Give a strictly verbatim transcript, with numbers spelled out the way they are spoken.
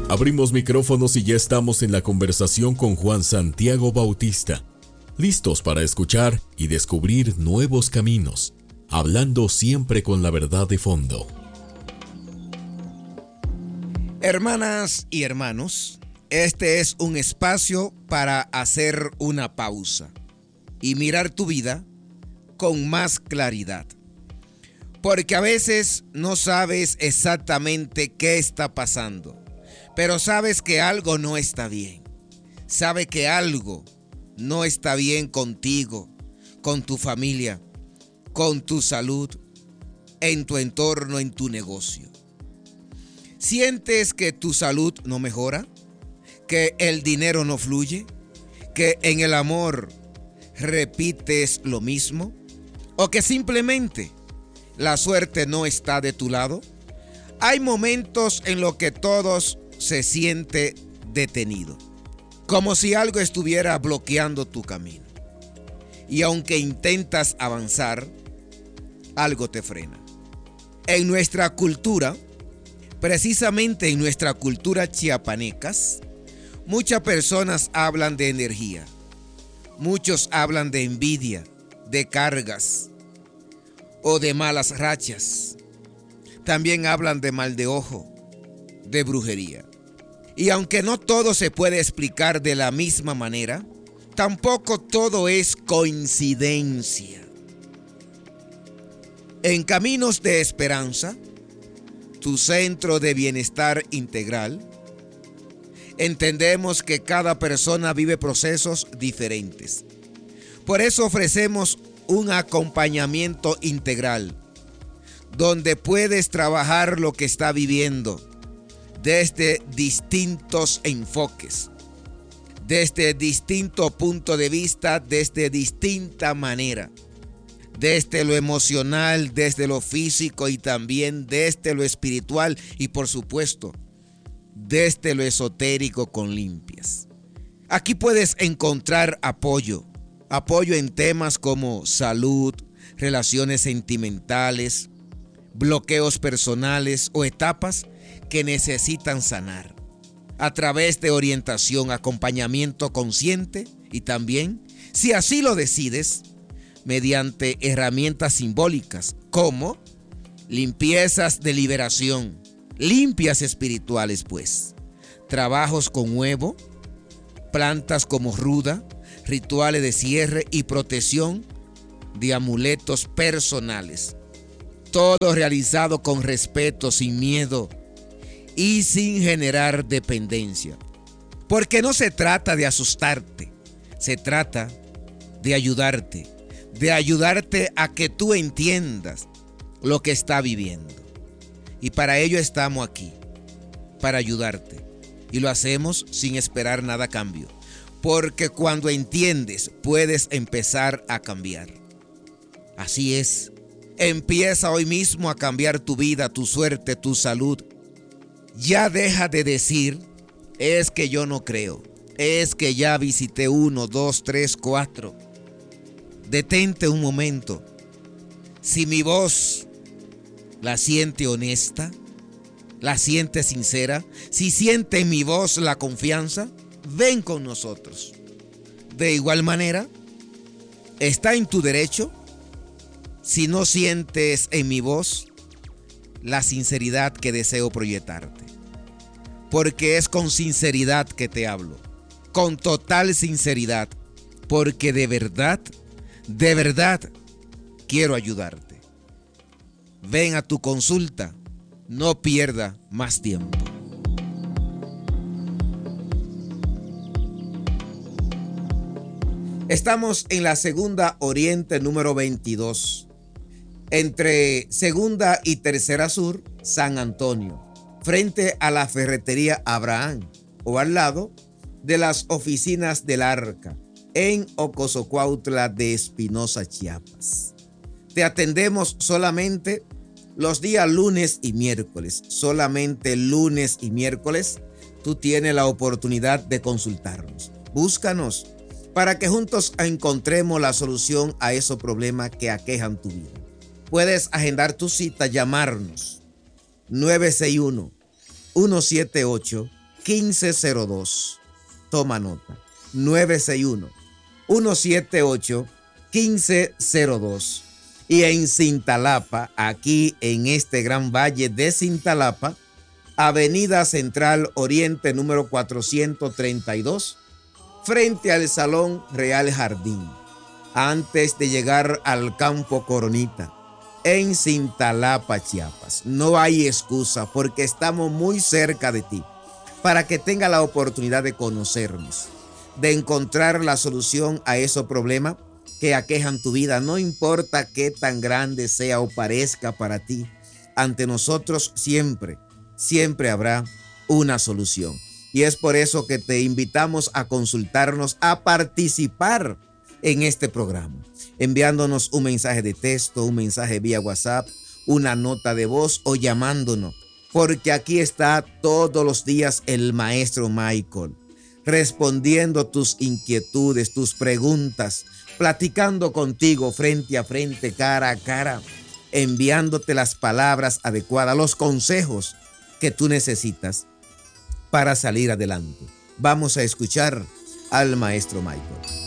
Abrimos micrófonos y ya estamos en la conversación con Juan Santiago Bautista, listos para escuchar y descubrir nuevos caminos, hablando siempre con la verdad de fondo. Hermanas y hermanos, este es un espacio para hacer una pausa y mirar tu vida con más claridad. Porque a veces no sabes exactamente qué está pasando, pero sabes que algo no está bien. Sabes que algo no está bien contigo, con tu familia, con tu salud, en tu entorno, en tu negocio. ¿Sientes que tu salud no mejora? ¿Que el dinero no fluye? ¿Que en el amor repites lo mismo? ¿O que simplemente la suerte no está de tu lado? Hay momentos en los que todos se siente detenido, como si algo estuviera bloqueando tu camino. Y aunque intentas avanzar, algo te frena. En nuestra cultura, precisamente en nuestra cultura chiapanecas, muchas personas hablan de energía. Muchos hablan de envidia, de cargas o de malas rachas. También hablan de mal de ojo, de brujería. Y aunque no todo se puede explicar de la misma manera, tampoco todo es coincidencia. En Caminos de Esperanza, tu centro de bienestar integral, entendemos que cada persona vive procesos diferentes. Por eso ofrecemos un acompañamiento integral, donde puedes trabajar lo que está viviendo desde distintos enfoques, desde distinto punto de vista, desde distinta manera, desde lo emocional, desde lo físico y también desde lo espiritual y por supuesto desde lo esotérico con limpias. Aquí puedes encontrar apoyo, apoyo en temas como salud, relaciones sentimentales, bloqueos personales o etapas que necesitan sanar, a través de orientación, acompañamiento consciente y también, si así lo decides, mediante herramientas simbólicas como limpiezas de liberación, limpias espirituales pues, trabajos con huevo, plantas como ruda, rituales de cierre y protección de amuletos personales. Todo realizado con respeto, sin miedo y sin generar dependencia. Porque no se trata de asustarte, se trata de ayudarte, de ayudarte a que tú entiendas lo que está viviendo. Y para ello estamos aquí, para ayudarte. Y lo hacemos sin esperar nada a cambio. Porque cuando entiendes, puedes empezar a cambiar. Así es. Empieza hoy mismo a cambiar tu vida, tu suerte, tu salud. Ya deja de decir, es que yo no creo. Es que ya visité uno, dos, tres, cuatro. Detente un momento. Si mi voz la siente honesta, la siente sincera, si siente en mi voz la confianza, ven con nosotros. De igual manera, está en tu derecho si no sientes en mi voz la sinceridad que deseo proyectarte. Porque es con sinceridad que te hablo, con total sinceridad, porque de verdad, de verdad quiero ayudarte. Ven a tu consulta, no pierda más tiempo. Estamos en la Segunda Oriente número veintidós, entre Segunda y Tercera Sur, San Antonio, frente a la ferretería Abraham o al lado de las oficinas del Arca, en Ocosocuautla de Espinosa, Chiapas. Te atendemos solamente los días lunes y miércoles. Solamente lunes y miércoles tú tienes la oportunidad de consultarnos. Búscanos para que juntos encontremos la solución a esos problemas que aquejan tu vida. Puedes agendar tu cita, llamarnos nueve seis uno, uno siete ocho, uno quince cero dos. Toma nota. nueve seis uno, uno siete ocho, quince cero dos. Y en Cintalapa, aquí en este gran valle de Cintalapa, Avenida Central Oriente número cuatrocientos treinta y dos, frente al Salón Real Jardín, antes de llegar al Campo Coronita, en Cintalapa, Chiapas. No hay excusa porque estamos muy cerca de ti para que tenga la oportunidad de conocernos, de encontrar la solución a esos problemas que aquejan tu vida. No importa qué tan grande sea o parezca para ti, ante nosotros siempre, siempre habrá una solución. Y es por eso que te invitamos a consultarnos, a participar en este programa, enviándonos un mensaje de texto, un mensaje vía WhatsApp, una nota de voz o llamándonos, porque aquí está todos los días el maestro Michael, respondiendo tus inquietudes, tus preguntas, platicando contigo frente a frente, cara a cara, enviándote las palabras adecuadas, los consejos que tú necesitas para salir adelante. Vamos a escuchar al maestro Michael.